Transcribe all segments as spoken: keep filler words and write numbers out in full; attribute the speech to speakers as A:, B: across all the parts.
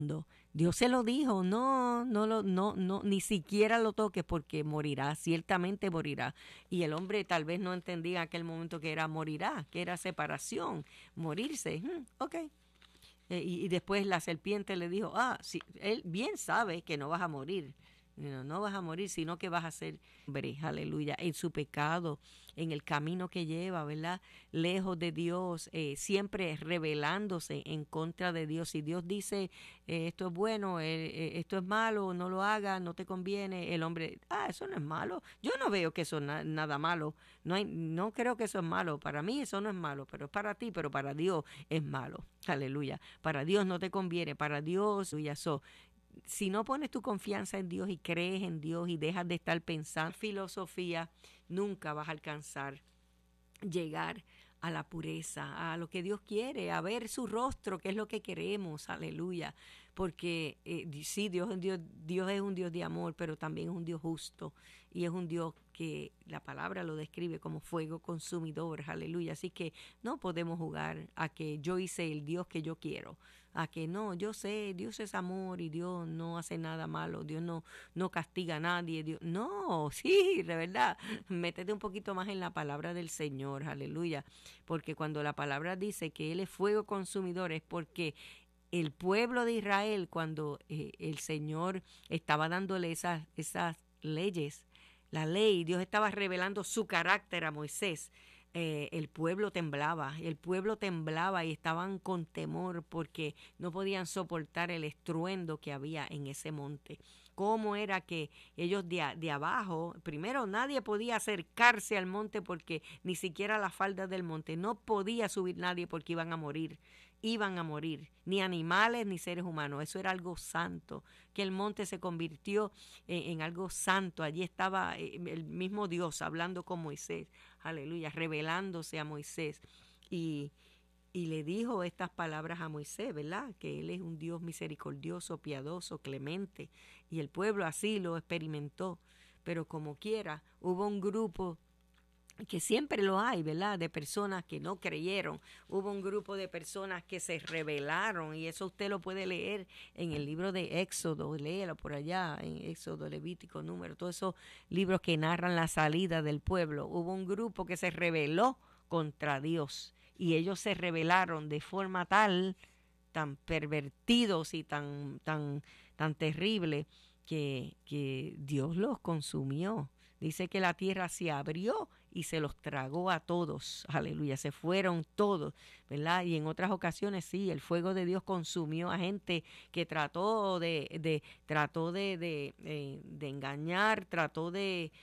A: Dios se lo dijo, no, no lo, no, no, ni siquiera lo toques porque morirá, ciertamente morirá. Y el hombre tal vez no entendía en aquel momento que era morirá, que era separación, morirse. Hmm, ok. Eh, y, y después la serpiente le dijo, ah, sí, él bien sabe que no vas a morir. No, no vas a morir, sino que vas a ser hombre, aleluya, en su pecado, en el camino que lleva, ¿verdad? Lejos de Dios, eh, siempre rebelándose en contra de Dios. Si Dios dice, eh, esto es bueno, eh, eh, esto es malo, no lo hagas, no te conviene, el hombre, ah, eso no es malo. Yo no veo que eso es na nada malo. No, hay, no creo que eso es malo. Para mí eso no es malo, pero es para ti, pero para Dios es malo. Aleluya. Para Dios no te conviene, para Dios, aleluya. So, si no pones tu confianza en Dios y crees en Dios y dejas de estar pensando filosofía, nunca vas a alcanzar llegar a la pureza, a lo que Dios quiere, a ver su rostro, que es lo que queremos, aleluya. Porque eh, sí, Dios es, un Dios, Dios es un Dios de amor, pero también es un Dios justo y es un Dios que la palabra lo describe como fuego consumidor, aleluya. Así que no podemos jugar a que yo hice el Dios que yo quiero, a que no, yo sé, Dios es amor y Dios no hace nada malo, Dios no, no castiga a nadie, Dios, no, sí, de verdad, métete un poquito más en la palabra del Señor, aleluya, porque cuando la palabra dice que Él es fuego consumidor es porque el pueblo de Israel, cuando eh, el Señor estaba dándole esas, esas leyes, la ley, Dios estaba revelando su carácter a Moisés. Eh, el pueblo temblaba, el pueblo temblaba y estaban con temor porque no podían soportar el estruendo que había en ese monte. ¿Cómo era que ellos de, a, de abajo, primero nadie podía acercarse al monte porque ni siquiera a la falda del monte, no podía subir nadie porque iban a morir, iban a morir, ni animales ni seres humanos, eso era algo santo, que el monte se convirtió en, en algo santo, allí estaba el mismo Dios hablando con Moisés, aleluya, revelándose a Moisés y, y le dijo estas palabras a Moisés, ¿verdad? Que Él es un Dios misericordioso, piadoso, clemente, y el pueblo así lo experimentó, pero como quiera, hubo un grupo que siempre lo hay, ¿verdad? De personas que no creyeron. Hubo un grupo de personas que se rebelaron y eso usted lo puede leer en el libro de Éxodo, léelo por allá, en Éxodo, Levítico, Número, todos esos libros que narran la salida del pueblo. Hubo un grupo que se rebeló contra Dios y ellos se rebelaron de forma tal, tan pervertidos y tan, tan, tan terrible que, que Dios los consumió. Dice que la tierra se abrió y se los tragó a todos. Aleluya, se fueron todos, ¿verdad? Y en otras ocasiones sí, el fuego de Dios consumió a gente que trató de, de trató de, de, de, de engañar, trató de,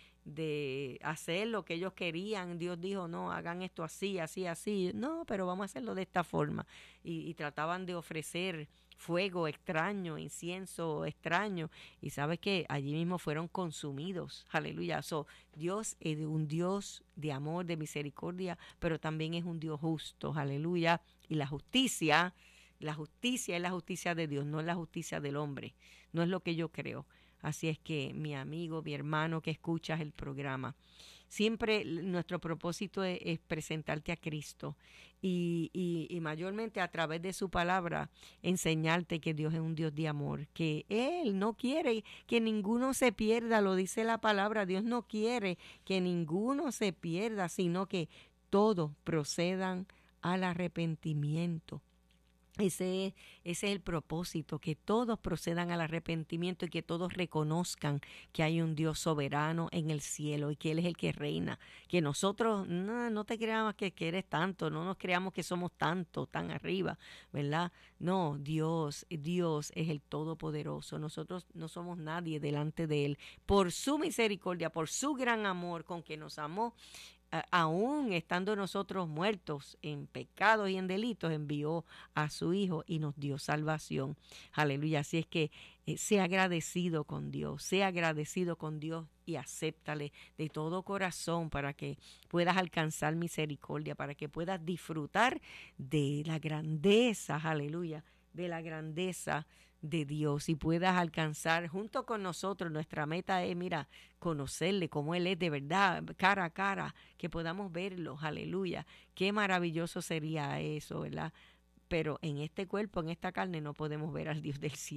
A: de hacer lo que ellos querían. Dios dijo, no, hagan esto así, así, así. No, pero vamos a hacerlo de esta forma. Y, y trataban de ofrecer fuego extraño, incienso extraño, y sabes que allí mismo fueron consumidos, aleluya. So, Dios es un Dios de amor, de misericordia, pero también es un Dios justo, aleluya, y la justicia, la justicia es la justicia de Dios, no es la justicia del hombre, no es lo que yo creo. Así es que mi amigo, mi hermano que escuchas el programa, siempre nuestro propósito es, es presentarte a Cristo y, y, y mayormente a través de su palabra enseñarte que Dios es un Dios de amor, que Él no quiere que ninguno se pierda, lo dice la palabra, Dios no quiere que ninguno se pierda, sino que todos procedan al arrepentimiento. Ese, ese es el propósito, que todos procedan al arrepentimiento y que todos reconozcan que hay un Dios soberano en el cielo y que Él es el que reina. Que nosotros, no, no te creamos que, que eres tanto, no nos creamos que somos tanto, tan arriba, ¿verdad? No, Dios, Dios es el Todopoderoso. Nosotros no somos nadie delante de Él. Por su misericordia, por su gran amor con que nos amó, aún estando nosotros muertos en pecados y en delitos, envió a su Hijo y nos dio salvación. Aleluya. Así es que eh, sea agradecido con Dios, sea agradecido con Dios y acéptale de todo corazón para que puedas alcanzar misericordia, para que puedas disfrutar de la grandeza, aleluya, de la grandeza de Dios y puedas alcanzar junto con nosotros. Nuestra meta es, mira, conocerle como Él es de verdad, cara a cara, que podamos verlo, aleluya. Qué maravilloso sería eso, ¿verdad? pero en este cuerpo, en esta carne, no podemos ver al Dios del cielo.